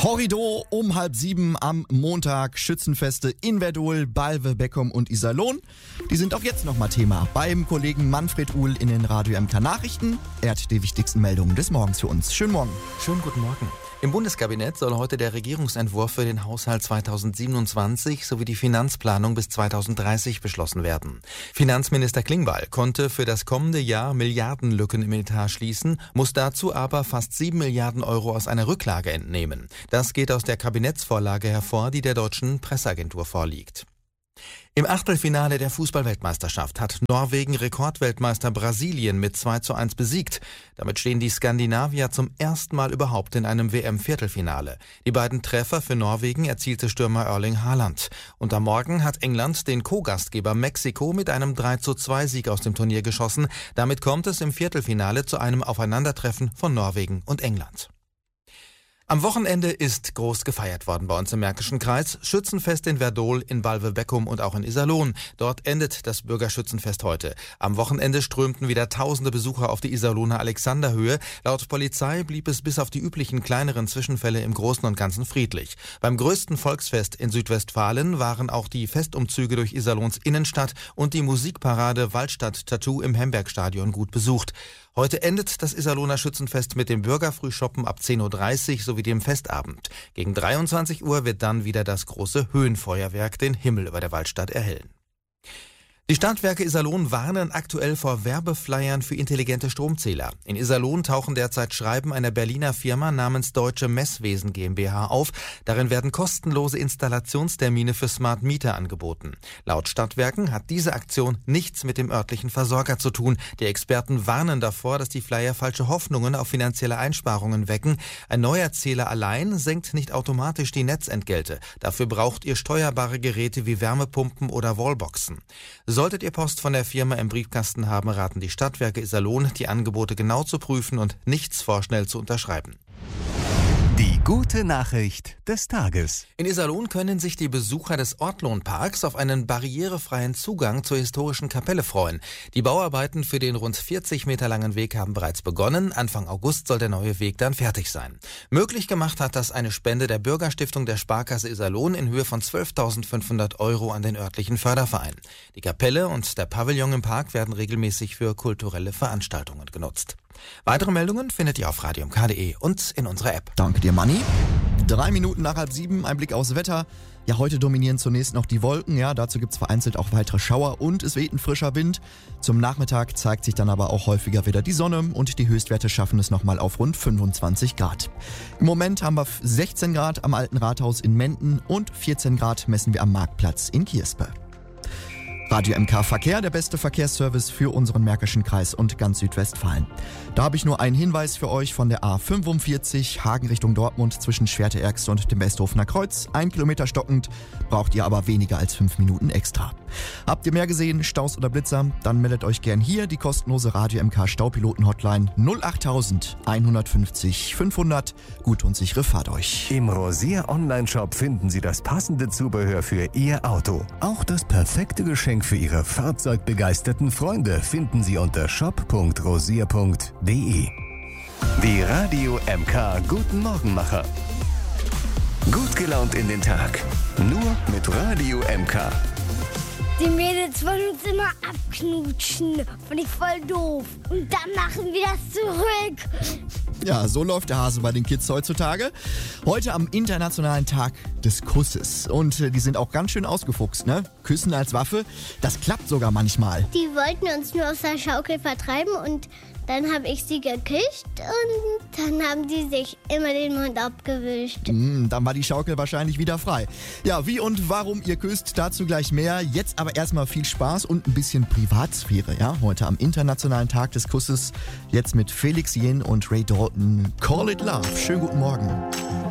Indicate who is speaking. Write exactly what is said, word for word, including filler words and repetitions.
Speaker 1: Horrido um halb sieben am Montag. Schützenfeste in Werdohl, Balve, Beckum und Iserlohn. Die sind auch jetzt nochmal Thema beim Kollegen Manfred Uhl in den Radio M K Nachrichten. Er hat die wichtigsten Meldungen des Morgens für uns. Schönen Morgen.
Speaker 2: Schönen guten Morgen. Im Bundeskabinett soll heute der Regierungsentwurf für den Haushalt zweitausendsiebenundzwanzig sowie die Finanzplanung bis zweitausenddreißig beschlossen werden. Finanzminister Klingbeil konnte für das kommende Jahr Milliardenlücken im Etat schließen, muss dazu aber fast sieben Milliarden Euro aus einer Rücklage entnehmen. Das geht aus der Kabinettsvorlage hervor, die der deutschen Presseagentur vorliegt. Im Achtelfinale der Fußball-Weltmeisterschaft hat Norwegen Rekordweltmeister Brasilien mit zwei zu eins besiegt. Damit stehen die Skandinavier zum ersten Mal überhaupt in einem W M-Viertelfinale. Die beiden Treffer für Norwegen erzielte Stürmer Erling Haaland. Und am Morgen hat England den Co-Gastgeber Mexiko mit einem drei zu zwei Sieg aus dem Turnier geschossen. Damit kommt es im Viertelfinale zu einem Aufeinandertreffen von Norwegen und England. Am Wochenende ist groß gefeiert worden bei uns im Märkischen Kreis. Schützenfest in Werdohl, in Balve, Beckum und auch in Iserlohn. Dort endet das Bürgerschützenfest heute. Am Wochenende strömten wieder tausende Besucher auf die Iserlohner Alexanderhöhe. Laut Polizei blieb es bis auf die üblichen kleineren Zwischenfälle im Großen und Ganzen friedlich. Beim größten Volksfest in Südwestfalen waren auch die Festumzüge durch Iserlohns Innenstadt und die Musikparade Waldstadt Tattoo im Hembergstadion gut besucht. Heute endet das Iserlohner Schützenfest mit dem Bürgerfrühschoppen ab zehn Uhr dreißig sowie dem Festabend. Gegen dreiundzwanzig Uhr wird dann wieder das große Höhenfeuerwerk den Himmel über der Waldstadt erhellen. Die Stadtwerke Iserlohn warnen aktuell vor Werbeflyern für intelligente Stromzähler. In Iserlohn tauchen derzeit Schreiben einer Berliner Firma namens Deutsche Messwesen GmbH auf. Darin werden kostenlose Installationstermine für Smart Meter angeboten. Laut Stadtwerken hat diese Aktion nichts mit dem örtlichen Versorger zu tun. Die Experten warnen davor, dass die Flyer falsche Hoffnungen auf finanzielle Einsparungen wecken. Ein neuer Zähler allein senkt nicht automatisch die Netzentgelte. Dafür braucht ihr steuerbare Geräte wie Wärmepumpen oder Wallboxen. Solltet ihr Post von der Firma im Briefkasten haben, raten die Stadtwerke Iserlohn, die Angebote genau zu prüfen und nichts vorschnell zu unterschreiben.
Speaker 3: Die gute Nachricht des Tages.
Speaker 2: In Iserlohn können sich die Besucher des Ortlohnparks auf einen barrierefreien Zugang zur historischen Kapelle freuen. Die Bauarbeiten für den rund vierzig Meter langen Weg haben bereits begonnen. Anfang August soll der neue Weg dann fertig sein. Möglich gemacht hat das eine Spende der Bürgerstiftung der Sparkasse Iserlohn in Höhe von zwölftausendfünfhundert Euro an den örtlichen Förderverein. Die Kapelle und der Pavillon im Park werden regelmäßig für kulturelle Veranstaltungen genutzt. Weitere Meldungen findet ihr auf radio m k punkt d e und in unserer App.
Speaker 1: Danke dir, Manni. Drei Minuten nach halb sieben, ein Blick aufs Wetter. Ja, heute dominieren zunächst noch die Wolken. Ja, dazu gibt's vereinzelt auch weitere Schauer und es weht ein frischer Wind. Zum Nachmittag zeigt sich dann aber auch häufiger wieder die Sonne und die Höchstwerte schaffen es nochmal auf rund fünfundzwanzig Grad. Im Moment haben wir sechzehn Grad am Alten Rathaus in Menden und vierzehn Grad messen wir am Marktplatz in Kierspe. Radio M K Verkehr, der beste Verkehrsservice für unseren Märkischen Kreis und ganz Südwestfalen. Da habe ich nur einen Hinweis für euch von der A fünfundvierzig, Hagen Richtung Dortmund zwischen Schwerte-Ergst und dem Westhofener Kreuz. Ein Kilometer stockend, braucht ihr aber weniger als fünf Minuten extra. Habt ihr mehr gesehen, Staus oder Blitzer? Dann meldet euch gern hier, die kostenlose Radio M K Staupiloten-Hotline null acht einhundertfünfzig fünfhundert. Gut und sichere Fahrt euch.
Speaker 3: Im Rosier Online-Shop finden Sie das passende Zubehör für Ihr Auto. Auch das perfekte Geschenk für Ihre fahrzeugbegeisterten Freunde finden Sie unter shop punkt rosier punkt d e. Die Radio M K Guten Morgenmacher. Gut gelaunt in den Tag. Nur mit Radio M K.
Speaker 4: Die Mädels wollen uns immer abknutschen. Finde ich voll doof. Und dann machen wir das zurück.
Speaker 1: Ja, so läuft der Hase bei den Kids heutzutage. Heute am Internationalen Tag des Kusses. Und äh, die sind auch ganz schön ausgefuchst, ne? Küssen als Waffe, das klappt sogar manchmal.
Speaker 4: Die wollten uns nur aus der Schaukel vertreiben und dann habe ich sie geküsst und dann haben die sich immer den Mund abgewischt.
Speaker 1: Mm, dann war die Schaukel wahrscheinlich wieder frei. Ja, wie und warum ihr küsst, dazu gleich mehr. Jetzt aber erstmal viel Spaß und ein bisschen Privatsphäre, ja? Heute am Internationalen Tag des Kusses. Jetzt mit Felix Jen und Ray Dalton. Call It Love. Schönen guten Morgen.